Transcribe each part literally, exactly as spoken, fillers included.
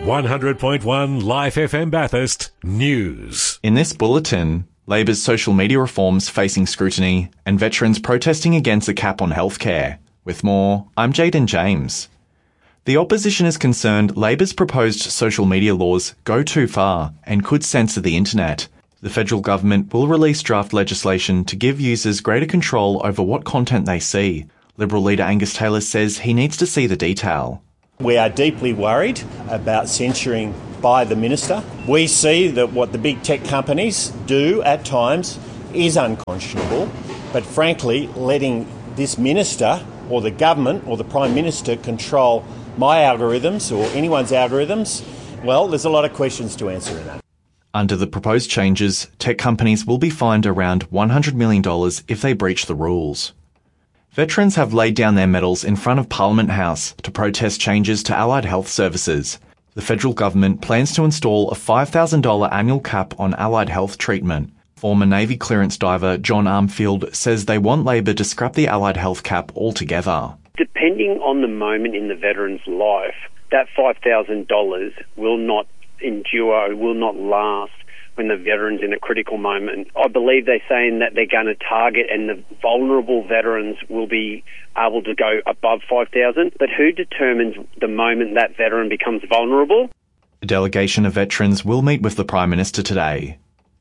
one hundred point one Life F M Bathurst News. In this bulletin, Labor's social media reforms facing scrutiny and veterans protesting against a cap on healthcare. With more, I'm Jaden James. The opposition is concerned Labor's proposed social media laws go too far and could censor the internet. The federal government will release draft legislation to give users greater control over what content they see. Liberal leader Angus Taylor says he needs to see the detail. We are deeply worried about censoring by the minister. We see that what the big tech companies do at times is unconscionable, but frankly, letting this minister or the government or the Prime Minister control my algorithms or anyone's algorithms, well, there's a lot of questions to answer in that. Under the proposed changes, tech companies will be fined around one hundred million dollars if they breach the rules. Veterans have laid down their medals in front of Parliament House to protest changes to allied health services. The federal government plans to install a five thousand dollars annual cap on allied health treatment. Former Navy clearance diver John Armfield says they want Labor to scrap the allied health cap altogether. Depending on the moment in the veteran's life, that five thousand dollars will not endure, will not last when the veteran's in a critical moment. I believe they're saying that they're going to target and the vulnerable veterans will be able to go above five thousand dollars. But who determines the moment that veteran becomes vulnerable? A delegation of veterans will meet with the Prime Minister today.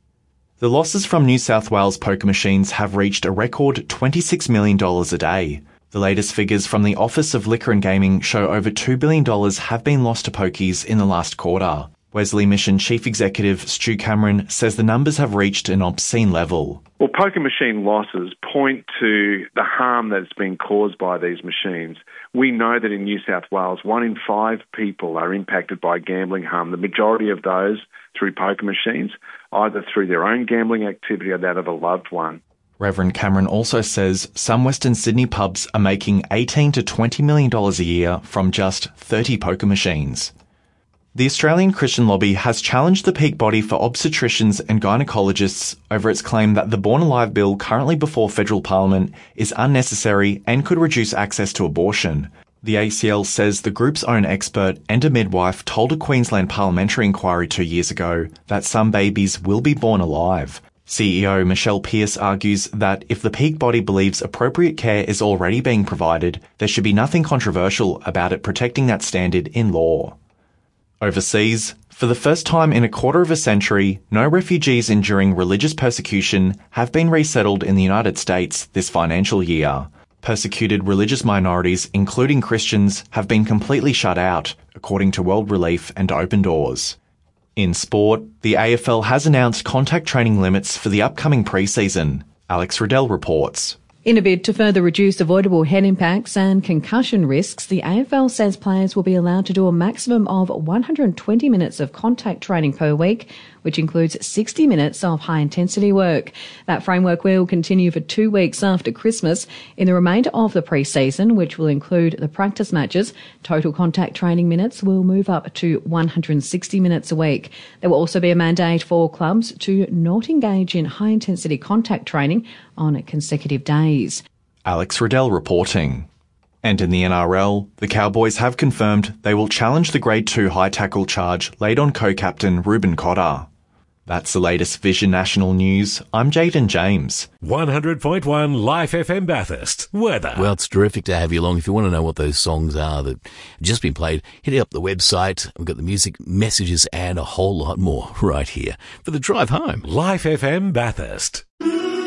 The losses from New South Wales poker machines have reached a record twenty-six million dollars a day. The latest figures from the Office of Liquor and Gaming show over two billion dollars have been lost to pokies in the last quarter. Wesley Mission Chief Executive Stu Cameron says the numbers have reached an obscene level. Well, poker machine losses point to the harm that's been caused by these machines. We know that in New South Wales, one in five people are impacted by gambling harm, the majority of those through poker machines, either through their own gambling activity or that of a loved one. Reverend Cameron also says some Western Sydney pubs are making eighteen to twenty million dollars a year from just thirty poker machines. The Australian Christian Lobby has challenged the peak body for obstetricians and gynecologists over its claim that the Born Alive bill currently before federal parliament is unnecessary and could reduce access to abortion. The A C L says the group's own expert and a midwife told a Queensland parliamentary inquiry two years ago that some babies will be born alive. C E O Michelle Pearce argues that if the peak body believes appropriate care is already being provided, there should be nothing controversial about it protecting that standard in law. Overseas, for the first time in a quarter of a century, no refugees enduring religious persecution have been resettled in the United States this financial year. Persecuted religious minorities, including Christians, have been completely shut out, according to World Relief and Open Doors. In sport, the A F L has announced contact training limits for the upcoming pre-season. Alex Riddell reports. In a bid to further reduce avoidable head impacts and concussion risks, the A F L says players will be allowed to do a maximum of one hundred twenty minutes of contact training per week, which includes sixty minutes of high-intensity work. That framework will continue for two weeks after Christmas. In the remainder of the pre-season, which will include the practice matches, total contact training minutes will move up to one hundred sixty minutes a week. There will also be a mandate for clubs to not engage in high-intensity contact training on consecutive days. Alex Riddell reporting. And in the N R L, the Cowboys have confirmed they will challenge the Grade two high tackle charge laid on co-captain Reuben Cotter. That's the latest Vision National News. I'm Jaden James. one hundred point one Life F M Bathurst. Weather. Well, it's terrific to have you along. If you want to know what those songs are that have just been played, hit up the website. We've got the music, messages, and a whole lot more right here for the drive home. Life F M Bathurst.